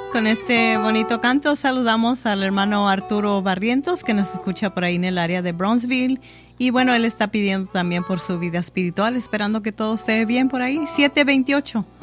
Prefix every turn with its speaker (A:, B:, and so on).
A: Con este bonito canto saludamos al hermano Arturo Barrientos, que nos escucha por ahí en el área de Bronzeville. Y bueno, él está pidiendo también por su vida espiritual, esperando que todo esté bien por ahí. 728.